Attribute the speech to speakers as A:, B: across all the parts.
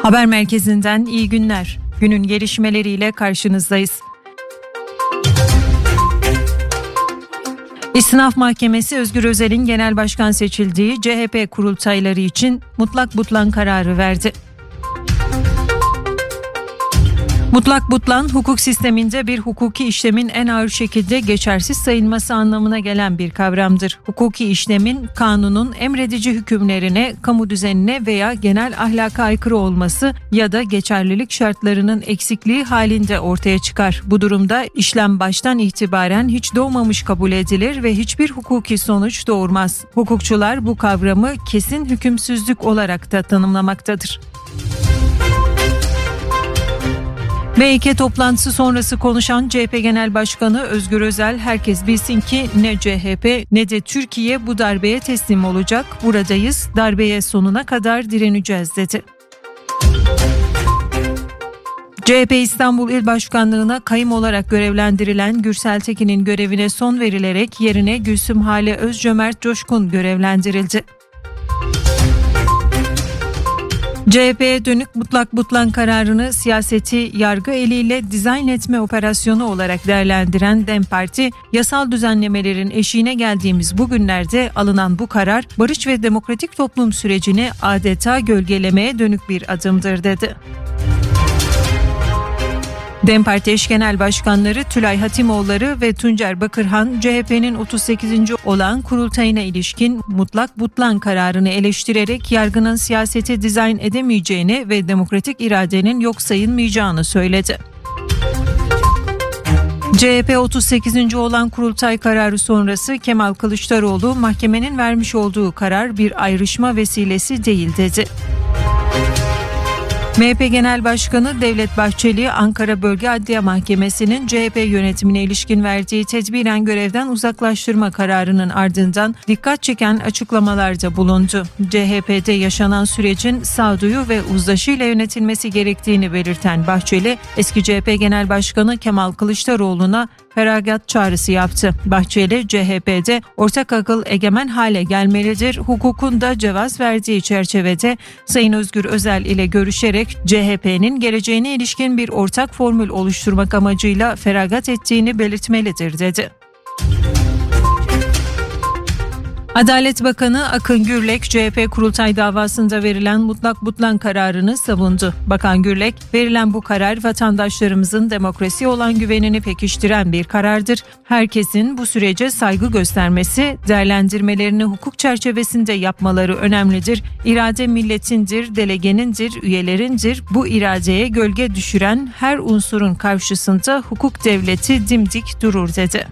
A: Haber merkezinden iyi günler. Günün gelişmeleriyle karşınızdayız. İstinaf Mahkemesi Özgür Özel'in genel başkan seçildiği CHP kurultayları için mutlak butlan kararı verdi. Mutlak butlan, hukuk sisteminde bir hukuki işlemin en ağır şekilde geçersiz sayılması anlamına gelen bir kavramdır. Hukuki işlemin, kanunun emredici hükümlerine, kamu düzenine veya genel ahlaka aykırı olması ya da geçerlilik şartlarının eksikliği halinde ortaya çıkar. Bu durumda işlem baştan itibaren hiç doğmamış kabul edilir ve hiçbir hukuki sonuç doğurmaz. Hukukçular bu kavramı kesin hükümsüzlük olarak da tanımlamaktadır. MİK toplantısı sonrası konuşan CHP Genel Başkanı Özgür Özel, herkes bilsin ki ne CHP ne de Türkiye bu darbeye teslim olacak. Buradayız, darbeye sonuna kadar direneceğiz dedi. CHP İstanbul İl Başkanlığı'na kayyum olarak görevlendirilen Gürsel Tekin'in görevine son verilerek yerine Gülsüm Hale Özcömert Coşkun görevlendirildi. CHP'ye dönük mutlak butlan kararını siyaseti yargı eliyle dizayn etme operasyonu olarak değerlendiren DEM Parti, yasal düzenlemelerin eşiğine geldiğimiz bu günlerde alınan bu karar, barış ve demokratik toplum sürecini adeta gölgelemeye dönük bir adımdır dedi. DEM Parti eş genel başkanları Tülay Hatimoğulları ve Tuncer Bakırhan, CHP'nin 38. olan kurultayına ilişkin mutlak butlan kararını eleştirerek yargının siyaseti dizayn edemeyeceğini ve demokratik iradenin yok sayılmayacağını söyledi. CHP 38. olan kurultay kararı sonrası Kemal Kılıçdaroğlu, mahkemenin vermiş olduğu karar bir ayrışma vesilesi değil dedi. MHP Genel Başkanı Devlet Bahçeli, Ankara Bölge Adliye Mahkemesi'nin CHP yönetimine ilişkin verdiği tedbiren görevden uzaklaştırma kararının ardından dikkat çeken açıklamalarda bulundu. CHP'de yaşanan sürecin sağduyu ve uzlaşıyla yönetilmesi gerektiğini belirten Bahçeli, eski CHP Genel Başkanı Kemal Kılıçdaroğlu'na feragat çağrısı yaptı. Bahçeli, CHP'de ortak akıl egemen hale gelmelidir, hukukun da cevaz verdiği çerçevede Sayın Özgür Özel ile görüşerek CHP'nin geleceğine ilişkin bir ortak formül oluşturmak amacıyla feragat ettiğini belirtmelidir dedi. Adalet Bakanı Akın Gürlek, CHP kurultay davasında verilen mutlak butlan kararını savundu. Bakan Gürlek, verilen bu karar vatandaşlarımızın demokrasiye olan güvenini pekiştiren bir karardır. Herkesin bu sürece saygı göstermesi, değerlendirmelerini hukuk çerçevesinde yapmaları önemlidir. İrade milletindir, delegenindir, üyelerindir. Bu iradeye gölge düşüren her unsurun karşısında hukuk devleti dimdik durur dedi.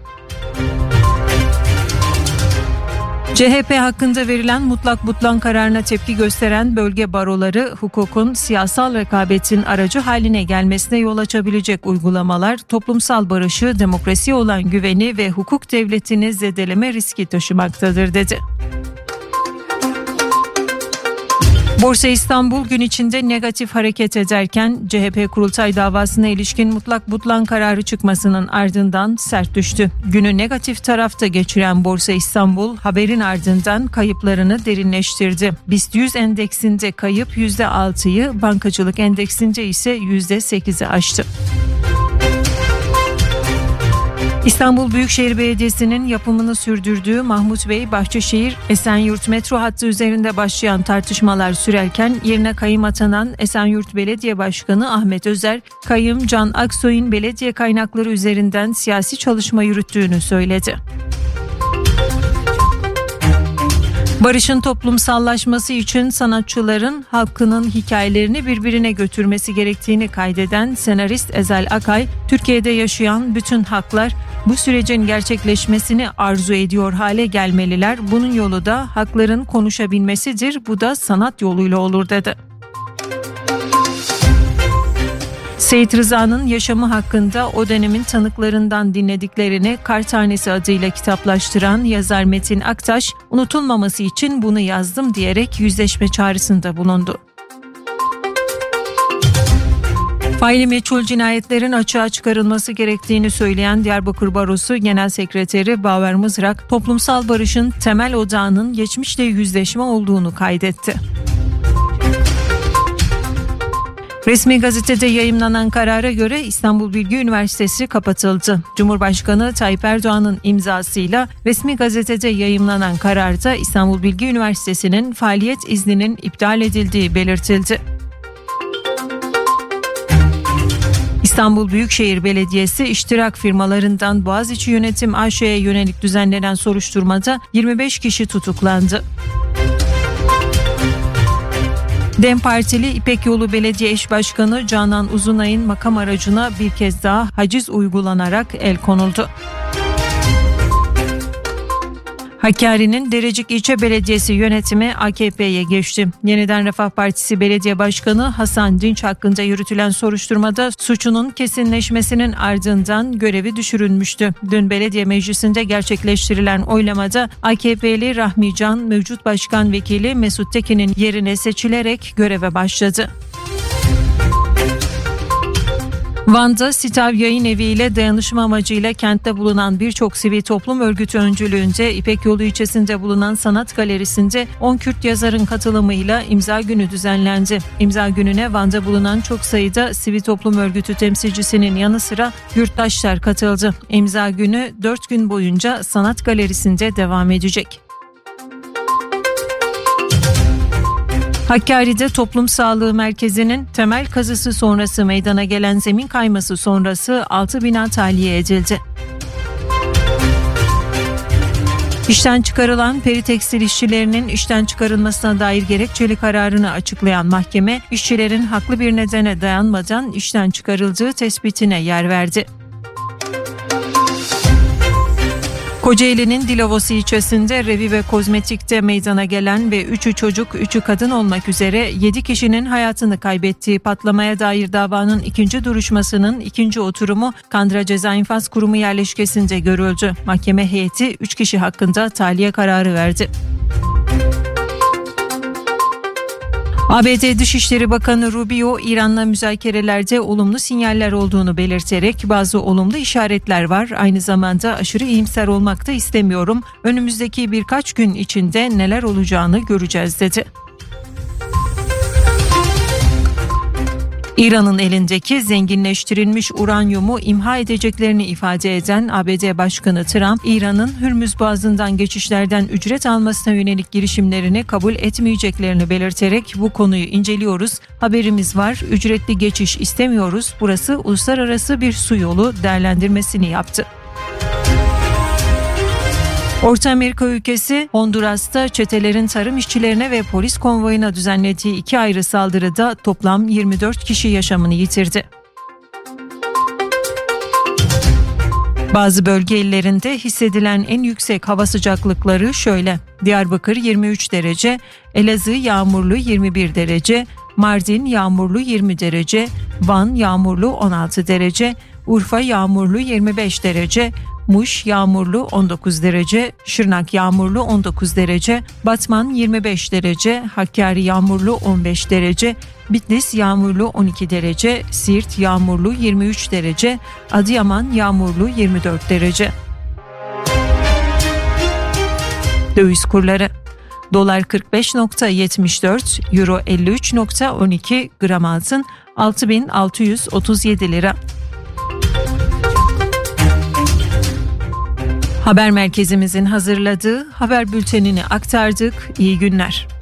A: CHP hakkında verilen mutlak butlan kararına tepki gösteren bölge baroları, hukukun siyasal rekabetin aracı haline gelmesine yol açabilecek uygulamalar, toplumsal barışı, demokrasiye olan güveni ve hukuk devletini zedeleme riski taşımaktadır dedi. Borsa İstanbul gün içinde negatif hareket ederken CHP kurultay davasına ilişkin mutlak butlan kararı çıkmasının ardından sert düştü. Günü negatif tarafta geçiren Borsa İstanbul haberin ardından kayıplarını derinleştirdi. BIST 100 endeksinde kayıp %6'yı, bankacılık endeksinde ise %8'i aştı. İstanbul Büyükşehir Belediyesi'nin yapımını sürdürdüğü Mahmut Bey Bahçeşehir Esenyurt metro hattı üzerinde başlayan tartışmalar sürerken yerine kayyum atanan Esenyurt Belediye Başkanı Ahmet Özer, kayyum Can Aksoy'un belediye kaynakları üzerinden siyasi çalışma yürüttüğünü söyledi. Barışın toplumsallaşması için sanatçıların halkının hikayelerini birbirine götürmesi gerektiğini kaydeden senarist Ezel Akay, Türkiye'de yaşayan bütün halklar bu sürecin gerçekleşmesini arzu ediyor hale gelmeliler. Bunun yolu da halkların konuşabilmesidir. Bu da sanat yoluyla olur dedi. Seyit Rıza'nın yaşamı hakkında o dönemin tanıklarından dinlediklerini Kar Tanesi adıyla kitaplaştıran yazar Metin Aktaş, unutulmaması için bunu yazdım diyerek yüzleşme çağrısında bulundu. Faili meçhul cinayetlerin açığa çıkarılması gerektiğini söyleyen Diyarbakır Barosu Genel Sekreteri Baver Mızrak, toplumsal barışın temel odağının geçmişle yüzleşme olduğunu kaydetti. Resmi gazetede yayımlanan karara göre İstanbul Bilgi Üniversitesi kapatıldı. Cumhurbaşkanı Tayyip Erdoğan'ın imzasıyla resmi gazetede yayımlanan kararda İstanbul Bilgi Üniversitesi'nin faaliyet izninin iptal edildiği belirtildi. İstanbul Büyükşehir Belediyesi iştirak firmalarından Boğaziçi Yönetim AŞ'ye yönelik düzenlenen soruşturmada 25 kişi tutuklandı. DEM Partili İpek Yolu Belediye Eş Başkanı Canan Uzunay'ın makam aracına bir kez daha haciz uygulanarak el konuldu. Hakkari'nin Derecik İlçe Belediyesi yönetimi AKP'ye geçti. Yeniden Refah Partisi Belediye Başkanı Hasan Dinç hakkında yürütülen soruşturmada suçunun kesinleşmesinin ardından görevi düşürülmüştü. Dün belediye meclisinde gerçekleştirilen oylamada AKP'li Rahmi Can, mevcut başkan vekili Mesut Tekin'in yerine seçilerek göreve başladı. Van'da Sitav Yayın Evi ile dayanışma amacıyla kentte bulunan birçok sivil toplum örgütü öncülüğünde İpek Yolu ilçesinde bulunan Sanat Galerisi'nde 10 Kürt yazarın katılımıyla imza günü düzenlendi. İmza gününe Van'da bulunan çok sayıda sivil toplum örgütü temsilcisinin yanı sıra yurttaşlar katıldı. İmza günü 4 gün boyunca Sanat Galerisi'nde devam edecek. Hakkari'de Toplum Sağlığı Merkezi'nin temel kazısı sonrası meydana gelen zemin kayması sonrası 6 bina tahliye edildi. İşten çıkarılan peri tekstil işçilerinin işten çıkarılmasına dair gerekçeli kararını açıklayan mahkeme, işçilerin haklı bir nedene dayanmadan işten çıkarıldığı tespitine yer verdi. Kocaeli'nin Dilovası ilçesinde Revive Kozmetik'te meydana gelen ve 3'ü çocuk 3'ü kadın olmak üzere 7 kişinin hayatını kaybettiği patlamaya dair davanın ikinci duruşmasının ikinci oturumu Kandıra Ceza İnfaz Kurumu yerleşkesinde görüldü. Mahkeme heyeti 3 kişi hakkında tahliye kararı verdi. ABD Dışişleri Bakanı Rubio, İran'la müzakerelerde olumlu sinyaller olduğunu belirterek bazı olumlu işaretler var. Aynı zamanda aşırı iyimser olmak da istemiyorum. Önümüzdeki birkaç gün içinde neler olacağını göreceğiz dedi. İran'ın elindeki zenginleştirilmiş uranyumu imha edeceklerini ifade eden ABD Başkanı Trump, İran'ın Hürmüz Boğazı'ndan geçişlerden ücret almasına yönelik girişimlerini kabul etmeyeceklerini belirterek bu konuyu inceliyoruz. Haberimiz var, ücretli geçiş istemiyoruz. Burası uluslararası bir su yolu değerlendirmesini yaptı. Orta Amerika ülkesi Honduras'ta çetelerin tarım işçilerine ve polis konvoyuna düzenlediği 2 ayrı saldırıda toplam 24 kişi yaşamını yitirdi. Bazı bölge illerinde hissedilen en yüksek hava sıcaklıkları şöyle: Diyarbakır 23 derece, Elazığ yağmurlu 21 derece, Mardin yağmurlu 20 derece, Van yağmurlu 16 derece, Urfa yağmurlu 25 derece, Muş yağmurlu 19 derece, Şırnak yağmurlu 19 derece, Batman 25 derece, Hakkari yağmurlu 15 derece, Bitlis yağmurlu 12 derece, Siirt yağmurlu 23 derece, Adıyaman yağmurlu 24 derece. Döviz kurları: Dolar 45.74, Euro 53.12, gram altın 6.637 lira. Haber merkezimizin hazırladığı haber bültenini aktardık. İyi günler.